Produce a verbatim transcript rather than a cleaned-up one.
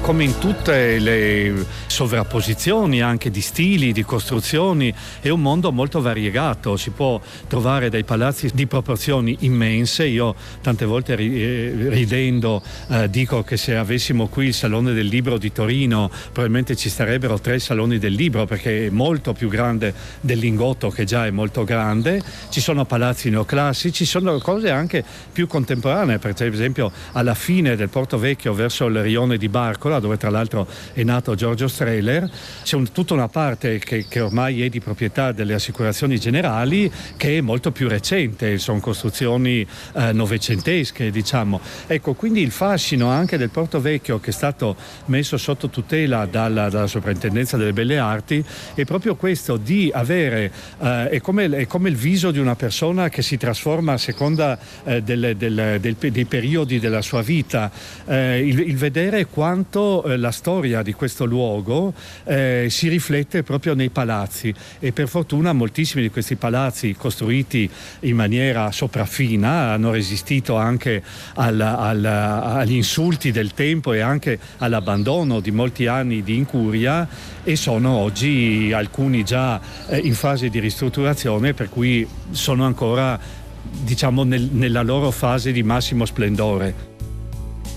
come in tutte le sovrapposizioni anche di stili, di costruzioni, è un mondo molto variegato. Si può trovare dei palazzi di proporzioni immense. Io tante volte ridendo eh, dico che se avessimo qui il Salone del Libro di Torino probabilmente ci starebbero tre saloni del libro, perché è molto più grande del Lingotto, che già è molto grande. Ci sono palazzi neoclassici, ci sono cose anche più contemporanee, per esempio alla fine del Porto Vecchio verso il rione di Barcola, dove tra l'altro è nato Giorgio Strehler, c'è un, tutta una parte che, che ormai è di proprietà delle assicurazioni generali, che è molto più recente, sono costruzioni eh, novecentesche, diciamo. Ecco, quindi il fascino anche del Porto Vecchio, che è stato messo sotto tutela dalla, dalla Soprintendenza delle Belle Arti, è proprio questo di avere, eh, è, come, è come il viso di una persona che si trasforma a seconda eh, del, del, del, dei periodi della sua vita, eh, il, il vedere quanto eh, la storia di questo luogo eh, si riflette proprio nei palazzi, e per fortuna moltissimi di questi palazzi, costruiti in maniera sopraffina, hanno resistito anche al, al, agli insulti del tempo e anche all'abbandono di molti anni di incuria, e sono oggi alcuni già eh, in fase di ristrutturazione, per cui sono ancora, diciamo, nel, nella loro fase di massimo splendore.